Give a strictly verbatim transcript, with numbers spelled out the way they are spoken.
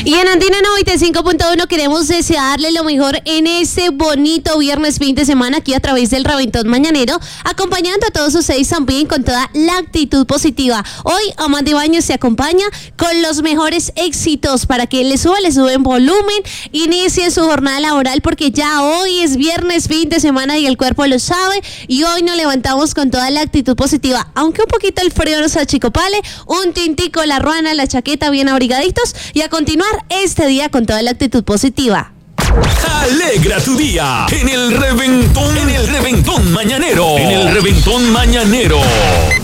Y en Andina noventa y cinco punto uno queremos desearle lo mejor en este bonito viernes fin de semana aquí a través del Reventón Mañanero, acompañando a todos ustedes también con toda la actitud positiva. Hoy Amanda Ibáñez se acompaña con los mejores éxitos para que le suba, le suben volumen, inicie su jornada laboral porque ya hoy es viernes fin de semana y el cuerpo lo sabe y hoy nos levantamos con toda la actitud positiva, aunque un poquito el frío nos achicopale, un tintico, la ruana, la chaqueta bien abrigaditos y a continuar este día con toda la actitud positiva. Alegra tu día en el Reventón, en el Reventón Mañanero, en el Reventón Mañanero.